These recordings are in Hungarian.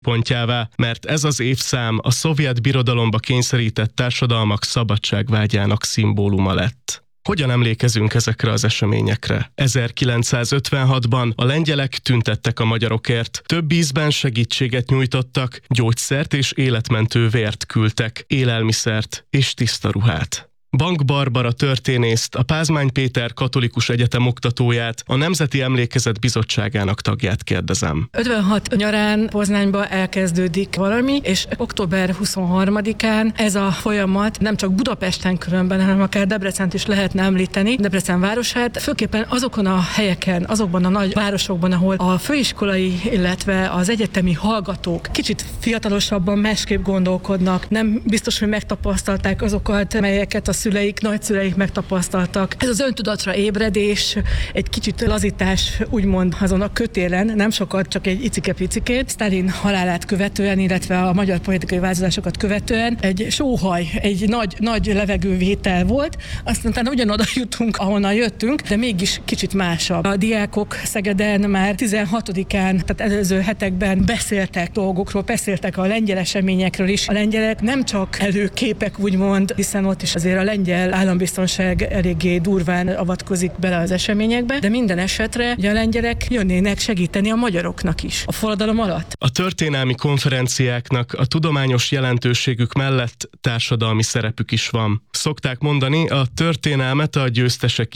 központjává, mert ez az évszám a szovjet birodalomba kényszerített társadalmak szabadságvágyának szimbóluma lett. Hogyan emlékezünk ezekre az eseményekre? 1956-ban a lengyelek tüntettek a magyarokért, több ízben segítséget nyújtottak, gyógyszert és életmentő vért küldtek, élelmiszert és tiszta ruhát. Bank Barbara történészt, a Pázmány Péter Katolikus Egyetem oktatóját, a Nemzeti Emlékezet Bizottságának tagját kérdezem. 56 nyarán Poznányba elkezdődik valami, és október 23-án ez a folyamat nem csak Budapesten különben, hanem akár Debrecent is lehetne említeni, Debrecen városát, főképpen azokon a helyeken, azokban a nagy városokban, ahol a főiskolai, illetve az egyetemi hallgatók kicsit fiatalosabban másképp gondolkodnak, nem biztos, hogy megtapasztalták azokat, melyeket a szüleik, nagyszüleik megtapasztaltak. Ez az öntudatra ébredés, egy kicsit lazítás, úgymond azon a kötélen, nem sokat, csak egy icike-picikét. Sztálin halálát követően, illetve a magyar politikai változásokat követően egy sóhaj, egy nagy levegővétel volt, aztán ugyanoda jutunk, ahonnan jöttünk, de mégis kicsit másabb. A diákok Szegeden már 16-án, tehát előző hetekben beszéltek dolgokról, beszéltek a lengyel eseményekről is. A lengyelek nem csak előképek, úgymond, hiszen ott is azért a lengyel állambiztonság eléggé durván avatkozik bele az eseményekbe, de minden esetre a lengyelek jönnének segíteni a magyaroknak is a forradalom alatt. A történelmi konferenciáknak a tudományos jelentőségük mellett társadalmi szerepük is van. Szokták mondani, a történelmet a győztesek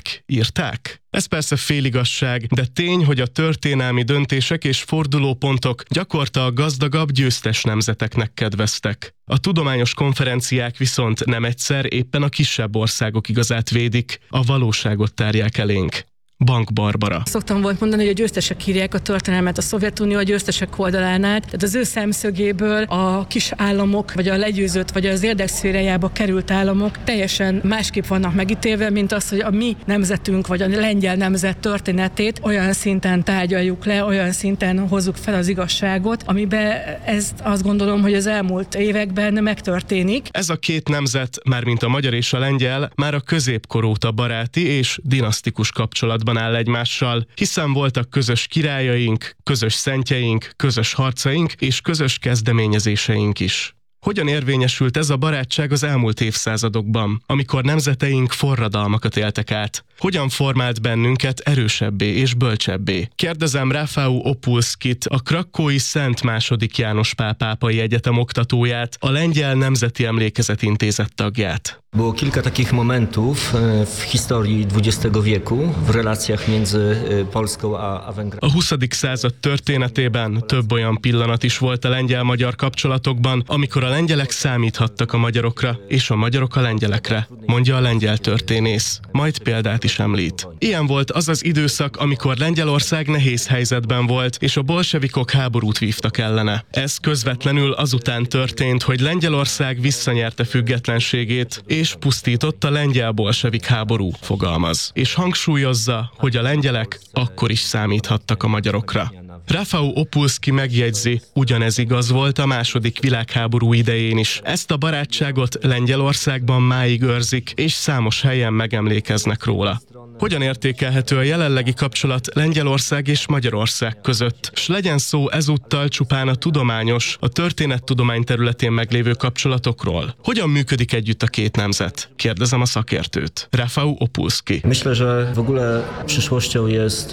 írták? Ez persze féligasság, de tény, hogy a történelmi döntések és fordulópontok gyakorta a gazdagabb győztes nemzeteknek kedveztek. A tudományos konferenciák viszont nem egyszer éppen a kisebb országok igazát védik, a valóságot tárják elénk. Bank Barbara. Szoktam volt mondani, hogy a győztesek írják a történelmet, a Szovjetunió a győztesek oldalán állt, tehát az ő szemszögéből a kis államok, vagy a legyőzött, vagy az érdekszférájába került államok teljesen másképp vannak megítélve, mint az, hogy a mi nemzetünk, vagy a lengyel nemzet történetét olyan szinten tárgyaljuk le, olyan szinten hozzuk fel az igazságot, amiben ezt azt gondolom, hogy az elmúlt években megtörténik. Ez a két nemzet, mármint a magyar és a lengyel, már a középkor óta baráti és dinasztikus kapcsolatban áll egymással, hiszen voltak közös királyaink, közös szentjeink, közös harcaink és közös kezdeményezéseink is. Hogyan érvényesült ez a barátság az elmúlt évszázadokban, amikor nemzeteink forradalmakat éltek át? Hogyan formált bennünket erősebbé és bölcsebbé? Kérdezem Rafał Opulskit, a krakói Szent II. János Pál Pápai Egyetem oktatóját, a Lengyel Nemzeti Emlékezet Intézet tagját. Było kilka takich momentów w historii XX wieku w relacjach między Polską a Węgrami. A 20. század történetében több olyan pillanat is volt a lengyel-magyar kapcsolatokban, amikor a lengyelek számíthattak a magyarokra, és a magyarok a lengyelekre, mondja a lengyel történész. Majd példát is említ. Ilyen volt az az időszak, amikor Lengyelország nehéz helyzetben volt, és a bolsevikok háborút vívtak ellene. Ez közvetlenül azután történt, hogy Lengyelország visszanyerte függetlenségét, és pusztított a lengyel-bolsevik háború, fogalmaz. És hangsúlyozza, hogy a lengyelek akkor is számíthattak a magyarokra. Rafał Opulski megjegyzi, ugyanez igaz volt a II. Világháború idején is. Ezt a barátságot Lengyelországban máig őrzik, és számos helyen megemlékeznek róla. Hogyan értékelhető a jelenlegi kapcsolat Lengyelország és Magyarország között, s legyen szó ezúttal csupán a tudományos, a történettudomány területén meglévő kapcsolatokról? Hogyan működik együtt a két nemzet? Kérdezem a szakértőt. Rafał Opulski. Myślę, że w ogóle przyszłością jest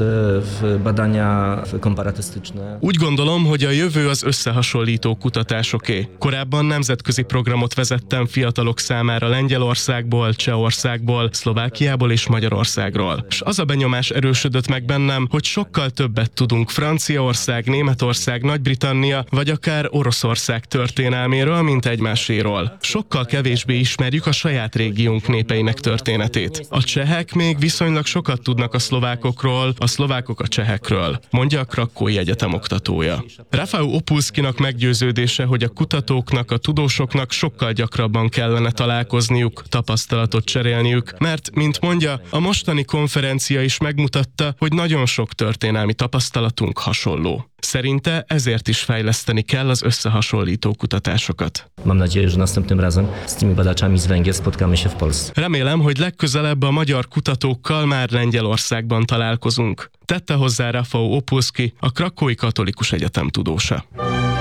badania komparatystyczne. Úgy gondolom, hogy a jövő az összehasonlító kutatásoké. Korábban nemzetközi programot vezettem fiatalok számára Lengyelországból, Csehországból, Szlovákiából és Magyarországról. És az a benyomás erősödött meg bennem, hogy sokkal többet tudunk Franciaország, Németország, Nagy-Britannia vagy akár Oroszország történelméről, mint egymáséról. Sokkal kevésbé ismerjük a saját régiónk népeinek történetét. A csehek még viszonylag sokat tudnak a szlovákokról, a szlovákok a csehekről, mondja a Krakói Egyetem oktatója. Rafał Opulskinak meggyőződése, hogy a kutatóknak, a tudósoknak sokkal gyakrabban kellene találkozniuk, tapasztalatot cserélniük, mert, mint mondja, a mostani konferencia is megmutatta, hogy nagyon sok történelmi tapasztalatunk hasonló. Szerinte ezért is fejleszteni kell az összehasonlító kutatásokat. Mam nadzieję, że następnym razem z tymi badaczami z Węgier spotkamy się w Polsce. Remélem, hogy legközelebb a magyar kutatókkal már Lengyelországban találkozunk. Tette hozzá Rafał Opulski, a Krakói Katolikus Egyetem tudósa.